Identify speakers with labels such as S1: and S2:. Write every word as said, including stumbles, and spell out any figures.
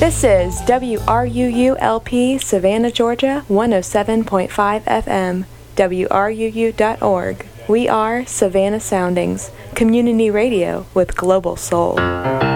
S1: This is W R U U L P Savannah, Georgia, one oh seven point five F M, W R U U dot org. We are Savannah Soundings, community radio with global soul.